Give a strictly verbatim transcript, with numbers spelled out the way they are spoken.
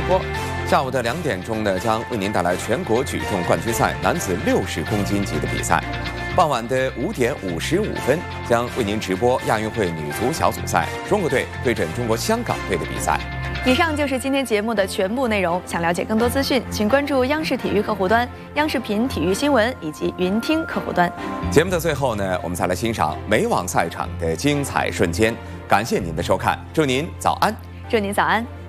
播。下午的两点钟呢，将为您带来全国举重冠军赛男子六十公斤级的比赛。傍晚的五点五十五分，将为您直播亚运会女足小组赛中国队对阵中国香港队的比赛。 以上就是今天节目的全部内容。想了解更多资讯，请关注央视体育客户端、央视频体育新闻以及云听客户端。 节目的最后呢，我们再来欣赏美网赛场的精彩瞬间。感谢您的收看，祝您早安， 祝您早安。